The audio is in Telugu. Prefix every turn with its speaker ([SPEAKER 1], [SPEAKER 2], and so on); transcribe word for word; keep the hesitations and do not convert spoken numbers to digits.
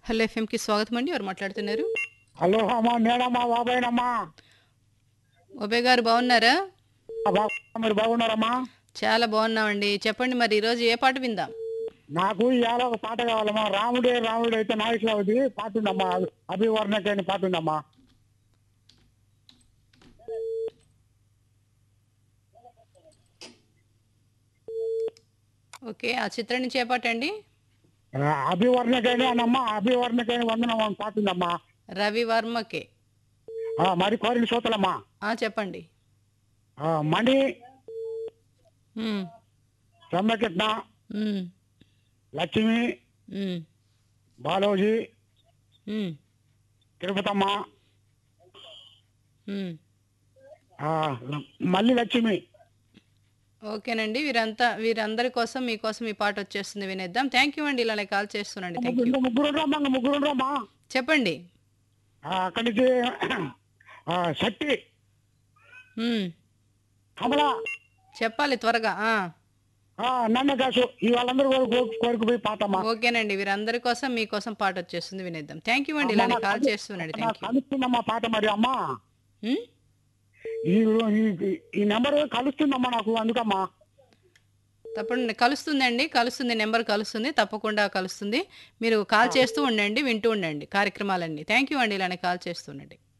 [SPEAKER 1] హలో ఎఫ్ఎంకి స్వాగతం అండి. ఎవరు మాట్లాడుతున్నారు?
[SPEAKER 2] హలో అమ్మా నేనమ్మా బాబాయినమ్మా.
[SPEAKER 1] ఓబే గారు బాగున్నారా?
[SPEAKER 2] ఆ బాబు మీరు బాగున్నారమ్మా?
[SPEAKER 1] చాలా బాగున్నామండి. చెప్పండి మరి ఈరోజు ఏ పాట విందాం?
[SPEAKER 2] నాకు ఇవాళ ఒక పాట కావాలమ్మా. రాముడే రాముడు అయితే నాయకులవది పాట ఉందమ్మా. అభివర్ణకైన పాట ఉందమ్మా.
[SPEAKER 1] ఓకే. ఆ చిత్రం నుంచి ఏ పాట అండి?
[SPEAKER 2] ఆ, అభివర్ణకైన అనమ్మా. అభివర్ణకైన వందనం అని పాట ఉందమ్మా.
[SPEAKER 1] రవివర్మకే.
[SPEAKER 2] ఆ, మరి కోరిన సోతలమ్మా.
[SPEAKER 1] ఆ చెప్పండి.
[SPEAKER 2] ఆ, మణి
[SPEAKER 1] హ్మ్.
[SPEAKER 2] రమ్యకృష్ణ
[SPEAKER 1] హ్మ్.
[SPEAKER 2] లక్ష్మి
[SPEAKER 1] హ్మ్.
[SPEAKER 2] బాలోజీ
[SPEAKER 1] హ్మ్.
[SPEAKER 2] తిరుపతమ్మ
[SPEAKER 1] హ్మ్.
[SPEAKER 2] ఆ, మల్లి లక్ష్మి.
[SPEAKER 1] ఓకేనండి. వీరంతా వీరందరి కోసం మీకోసం ఈ పాట వచ్చేస్తుంది వినేద్దాం. థ్యాంక్ యూ అండి. ఇలానే కాల్ చేస్తున్నాండి. థ్యాంక్
[SPEAKER 2] ముగ్గురు
[SPEAKER 1] యూ.
[SPEAKER 2] ఇంకా ముగ్గురు రమ్మా ఇంకా ముగ్గురు రమ్మా.
[SPEAKER 1] చెప్పండి.
[SPEAKER 2] ఆ, అక్కడి నుంచి ఆ, శక్తి
[SPEAKER 1] హ్మ్.
[SPEAKER 2] కమల
[SPEAKER 1] చెప్పాలి త్వరగా. ఆ!
[SPEAKER 2] ఆ, నన్న కాసు ఈ వాళ్ళందరూ కోరుకు కోరుకుపోయి పాటమ్మా.
[SPEAKER 1] ఓకేనండి. వీరందరి కోసం మీకోసం పాట వచ్చేస్తుంది వినేద్దాం. థ్యాంక్ యూ అండి.
[SPEAKER 2] అమ్మ
[SPEAKER 1] ఇలానే
[SPEAKER 2] నాకు
[SPEAKER 1] కాల్
[SPEAKER 2] కలు
[SPEAKER 1] చేస్తున్నాండి.
[SPEAKER 2] నాకు
[SPEAKER 1] థ్యాంక్ యూ.
[SPEAKER 2] కలుస్తుందమ్మా పాట మరి అమ్మా.
[SPEAKER 1] హ్మ్.
[SPEAKER 2] ఈ ఈ- ఈ నెంబర్ కలుస్తుందమ్మా నాకు అందుకమ్మా.
[SPEAKER 1] తప్పకుండా కలుస్తుందండి. కలుస్తుంది. నెంబర్ కలుస్తుంది. తప్పకుండా కలుస్తుంది. మీరు కాల్
[SPEAKER 2] ఆ,
[SPEAKER 1] చేస్తూ ఉండండి. వింటూ ఉండండి కార్యక్రమాలన్నీ. థ్యాంక్ యూ అండి. ఇలానే కాల్ చేస్తూ ఉండండి.